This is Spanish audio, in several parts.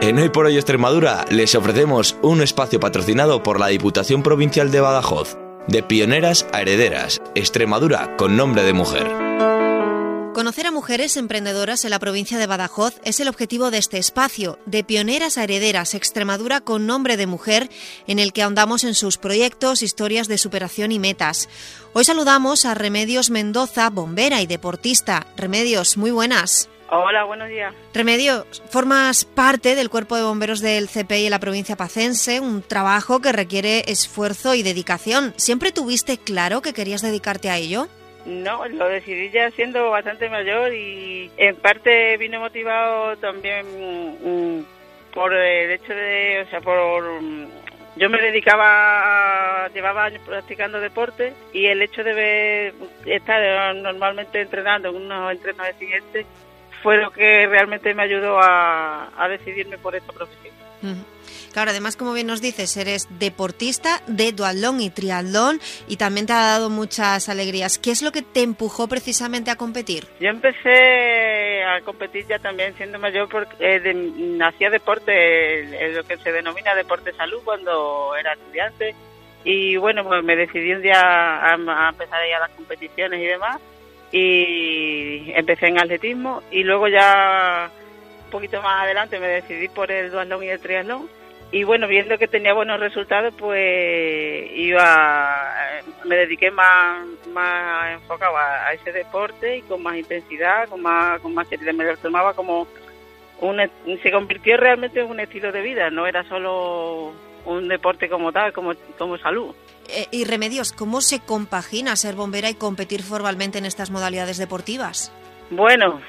En Hoy por Hoy Extremadura les ofrecemos un espacio patrocinado por la Diputación Provincial de Badajoz. De pioneras a herederas, Extremadura con nombre de mujer. Conocer a mujeres emprendedoras en la provincia de Badajoz es el objetivo de este espacio, de pioneras a herederas, Extremadura con nombre de mujer, en el que ahondamos en sus proyectos, historias de superación y metas. Hoy saludamos a Remedios Mendoza, bombera y deportista. Remedios, muy buenas. Hola, buenos días. Remedios, formas parte del Cuerpo de Bomberos del CPI en la provincia pacense, un trabajo que requiere esfuerzo y dedicación. ¿Siempre tuviste claro que querías dedicarte a ello? No, lo decidí ya siendo bastante mayor y en parte vino motivado también por el hecho de, yo me llevaba años practicando deporte y el hecho de estar normalmente entrenando en unos entrenos exigentes fue lo que realmente me ayudó a decidirme por esta profesión. Claro, además, como bien nos dices, eres deportista de duatlón y triatlón y también te ha dado muchas alegrías. ¿Qué es lo que te empujó precisamente a competir? Yo empecé a competir ya también siendo mayor porque hacía deporte, lo que se denomina deporte salud cuando era estudiante y bueno, pues me decidí un día a empezar a ir a las competiciones y demás y empecé en atletismo y luego ya un poquito más adelante me decidí por el duatlón y el triatlón. Y bueno, viendo que tenía buenos resultados, pues me dediqué más enfocado a ese deporte y con más intensidad, con más seriedad. Me lo tomaba como se convirtió realmente en un estilo de vida, no era solo un deporte como tal, como salud. Y Remedios, ¿cómo se compagina ser bombera y competir formalmente en estas modalidades deportivas? Bueno,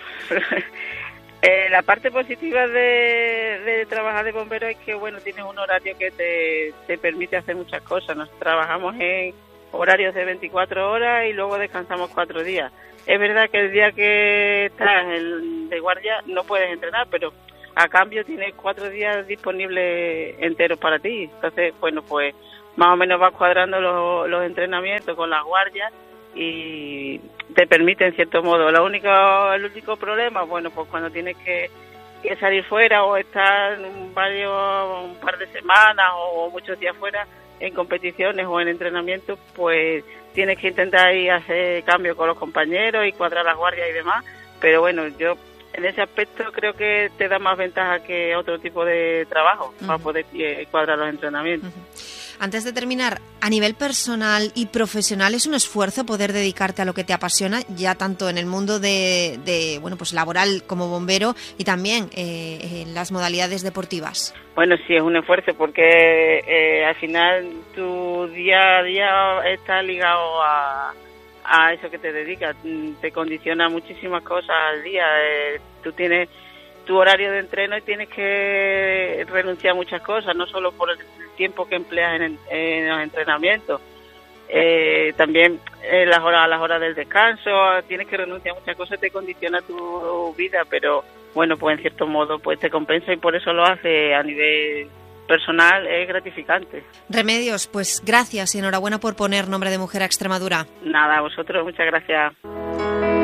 la parte positiva de trabajar de bombero es que, bueno, tienes un horario que te permite hacer muchas cosas. Nos trabajamos en horarios de 24 horas y luego descansamos 4 días. Es verdad que el día que estás de guardia no puedes entrenar, pero a cambio tienes 4 días disponibles enteros para ti. Entonces, bueno, pues más o menos vas cuadrando los entrenamientos con las guardias y te permite en cierto modo. El único problema, bueno, pues cuando tienes que salir fuera o estar un par de semanas o muchos días fuera en competiciones o en entrenamientos, pues tienes que intentar ir a hacer cambio con los compañeros y cuadrar las guardias y demás. Pero bueno, yo en ese aspecto creo que te da más ventaja que otro tipo de trabajo para poder cuadrar los entrenamientos. Antes de terminar, a nivel personal y profesional, ¿es un esfuerzo poder dedicarte a lo que te apasiona, ya tanto en el mundo pues laboral como bombero y también en las modalidades deportivas? Bueno, sí, es un esfuerzo porque al final tu día a día está ligado a eso que te dedicas. Te condiciona muchísimas cosas al día. Tú tienes tu horario de entreno y tienes que renunciar a muchas cosas, no solo por el tiempo que empleas en los entrenamientos, también a las horas del descanso, tienes que renunciar a muchas cosas, te condiciona tu vida, pero bueno, pues en cierto modo pues te compensa y por eso lo hace a nivel personal, es gratificante. Remedios, pues gracias y enhorabuena por poner nombre de mujer a Extremadura. Nada, a vosotros, muchas gracias.